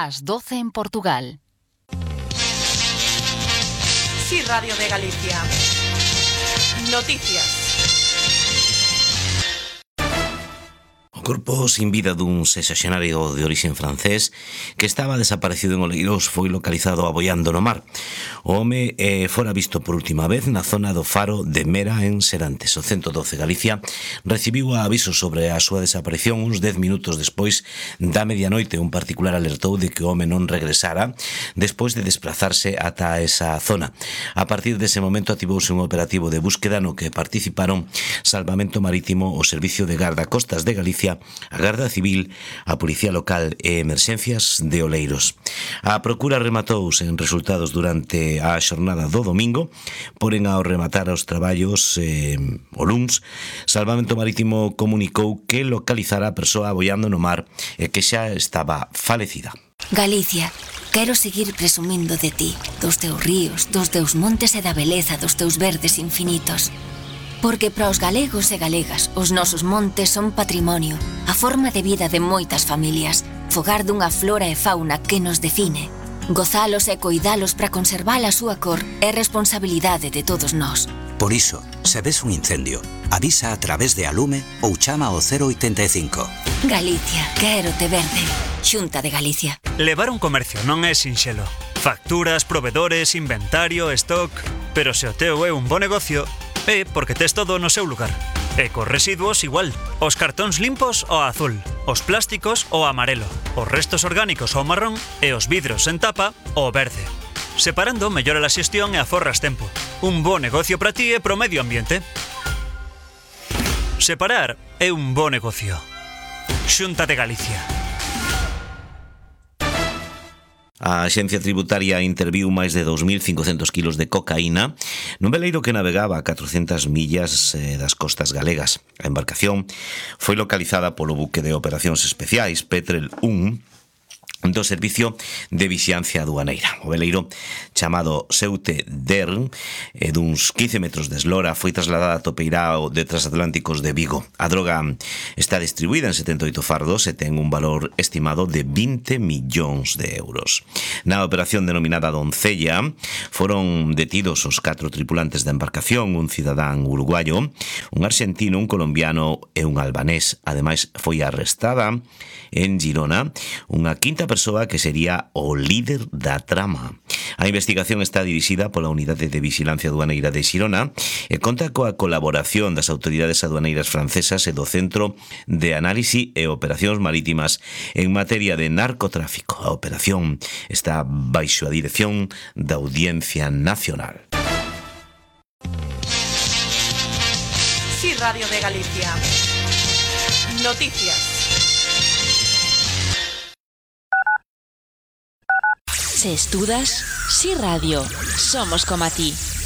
Las 12 en Portugal. Sí, Radio de Galicia. Noticias. O corpo sin vida dun sexaxenario de orixe francés que estaba desaparecido en Oleiros foi localizado aboiando no mar. O home fora visto por última vez na zona do faro de Mera en Serantes. O 112 Galicia recibiu aviso sobre a súa desaparición uns 10 minutos despois da medianoite. Un particular alertou de que o home non regresara despois de desplazarse ata esa zona. A partir dese momento activouse un operativo de búsqueda no que participaron Salvamento Marítimo, o Servicio de Gardacostas de Galicia, a Garda Civil, a Policía Local e Emerxencias de Oleiros. A procura rematouse en resultados durante a xornada do domingo, porén ao rematar os traballos o luns, Salvamento Marítimo comunicou que localizara a persoa aboiando no mar e que xa estaba falecida. Galicia, quero seguir presumindo de ti, dos teus ríos, dos teus montes e da beleza dos teus verdes infinitos. Porque para os galegos e galegas, os nosos montes son patrimonio, a forma de vida de moitas familias, fogar dunha flora e fauna que nos define. Gozalos e coidalos para conservar a súa cor é responsabilidade de todos nós. Por iso, se ves un incendio, avisa a través de Alume ou chama ao 085. Galicia, quero te verde. Xunta de Galicia. Levar un comercio non é sinxelo. Facturas, provedores, inventario, stock... Pero se o teu é un bo negocio, é porque tes todo no seu lugar. E cos residuos igual. Os cartóns limpos ao azul, os plásticos ao amarelo, os restos orgánicos ao marrón e os vidros en tapa ao verde. Separando mellora a xestión e aforras tempo. Un bo negocio para ti e pro medio ambiente. Separar é un bo negocio. Xunta de Galicia. A Axencia Tributaria interviu máis de 2.500 kilos de cocaína nun veleiro que navegaba a 400 millas das costas galegas. A embarcación foi localizada polo buque de operacións especiais Petrel 1 do Servicio de Vixiancia Aduaneira. O veleiro chamado Seute Dern, duns 15 metros de eslora, foi trasladada a Topeirao de Transatlánticos de Vigo. A droga está distribuída en 78 fardos e ten un valor estimado de 20 millóns de euros. Na operación denominada Doncella foron detidos os 4 tripulantes da embarcación, un cidadán uruguayo, un arxentino, un colombiano e un albanés. Ademais, foi arrestada en Girona unha quinta persoa que sería o líder da trama. A investigación está dirixida pola Unidade de Vixilancia Aduaneira de Xirona e conta coa colaboración das autoridades aduaneiras francesas e do Centro de Análise e Operacións Marítimas en materia de narcotráfico. A operación está baixo a dirección da Audiencia Nacional. Sí, Radio de Galicia. Noticias. Se estudas, Sí Radio, somos como a ti.